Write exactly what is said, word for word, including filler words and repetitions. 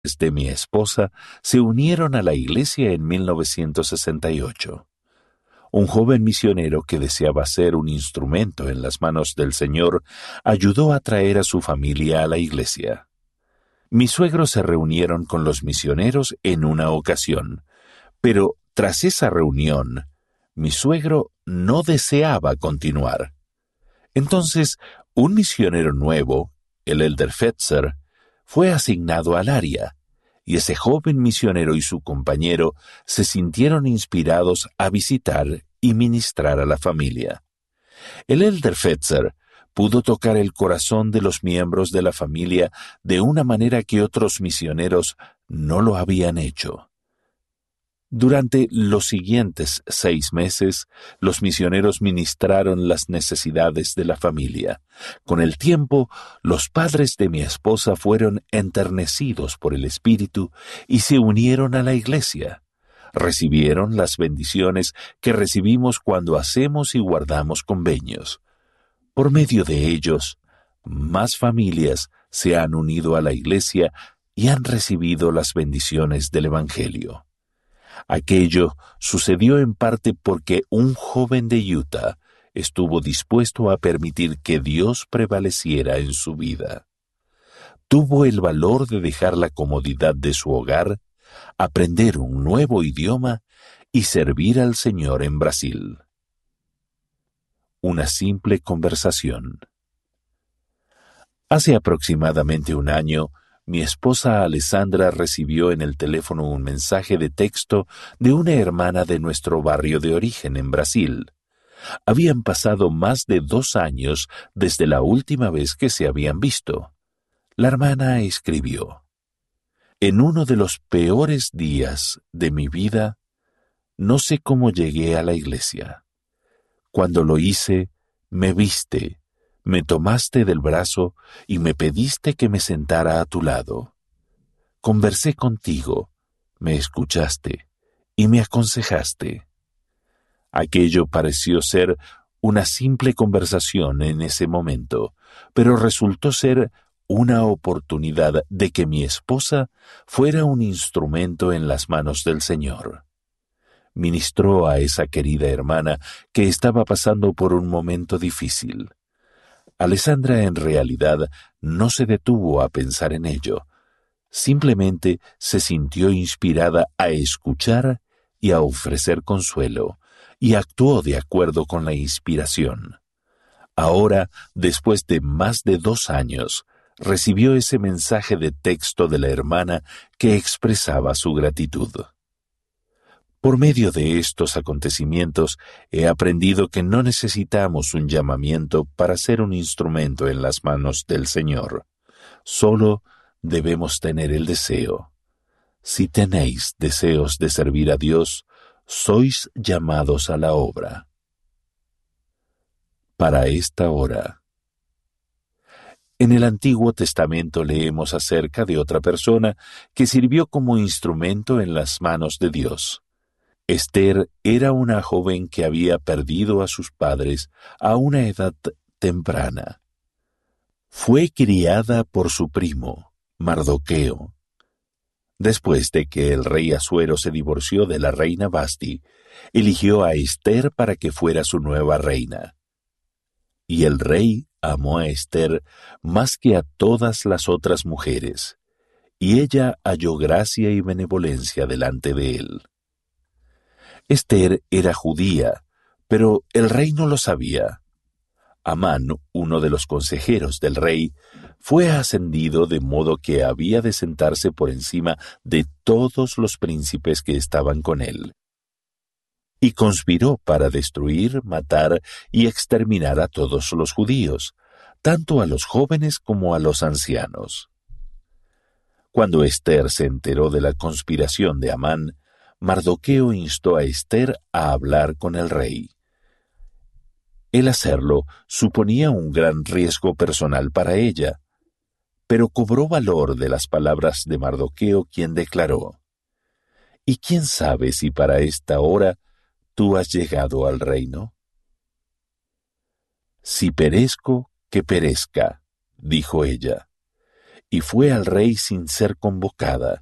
de mi esposa se unieron a la iglesia en mil novecientos sesenta y ocho. Un joven misionero que deseaba ser un instrumento en las manos del Señor ayudó a traer a su familia a la iglesia. Mis suegros se reunieron con los misioneros en una ocasión, pero tras esa reunión, mi suegro no deseaba continuar. Entonces, un misionero nuevo, el elder Fetzer, fue asignado al área, y ese joven misionero y su compañero se sintieron inspirados a visitar y ministrar a la familia. El elder Fetzer pudo tocar el corazón de los miembros de la familia de una manera que otros misioneros no lo habían hecho. Durante los siguientes seis meses, los misioneros ministraron las necesidades de la familia. Con el tiempo, los padres de mi esposa fueron enternecidos por el Espíritu y se unieron a la iglesia. Recibieron las bendiciones que recibimos cuando hacemos y guardamos convenios. Por medio de ellos, más familias se han unido a la iglesia y han recibido las bendiciones del Evangelio. Aquello sucedió en parte porque un joven de Utah estuvo dispuesto a permitir que Dios prevaleciera en su vida. Tuvo el valor de dejar la comodidad de su hogar, aprender un nuevo idioma y servir al Señor en Brasil. Una simple conversación. Hace aproximadamente un año, mi esposa Alessandra recibió en el teléfono un mensaje de texto de una hermana de nuestro barrio de origen en Brasil. Habían pasado más de dos años desde la última vez que se habían visto. La hermana escribió: «En uno de los peores días de mi vida, no sé cómo llegué a la iglesia. Cuando lo hice, me viste, me tomaste del brazo y me pediste que me sentara a tu lado. Conversé contigo, me escuchaste y me aconsejaste». Aquello pareció ser una simple conversación en ese momento, pero resultó ser una oportunidad de que mi esposa fuera un instrumento en las manos del Señor. Ministró a esa querida hermana que estaba pasando por un momento difícil. Alessandra en realidad no se detuvo a pensar en ello. Simplemente se sintió inspirada a escuchar y a ofrecer consuelo, y actuó de acuerdo con la inspiración. Ahora, después de más de dos años, recibió ese mensaje de texto de la hermana que expresaba su gratitud. Por medio de estos acontecimientos, he aprendido que no necesitamos un llamamiento para ser un instrumento en las manos del Señor. Solo debemos tener el deseo. Si tenéis deseos de servir a Dios, sois llamados a la obra. Para esta hora. En el Antiguo Testamento leemos acerca de otra persona que sirvió como instrumento en las manos de Dios. Esther era una joven que había perdido a sus padres a una edad temprana. Fue criada por su primo, Mardoqueo. Después de que el rey Asuero se divorció de la reina Vasti, eligió a Esther para que fuera su nueva reina. Y el rey amó a Esther más que a todas las otras mujeres, y ella halló gracia y benevolencia delante de él. Esther era judía, pero el rey no lo sabía. Amán, uno de los consejeros del rey, fue ascendido de modo que había de sentarse por encima de todos los príncipes que estaban con él. Y conspiró para destruir, matar y exterminar a todos los judíos, tanto a los jóvenes como a los ancianos. Cuando Esther se enteró de la conspiración de Amán, Mardoqueo instó a Esther a hablar con el rey. El hacerlo suponía un gran riesgo personal para ella, pero cobró valor de las palabras de Mardoqueo, quien declaró: «¿Y quién sabe si para esta hora tú has llegado al reino?» «Si perezco, que perezca», dijo ella, y fue al rey sin ser convocada.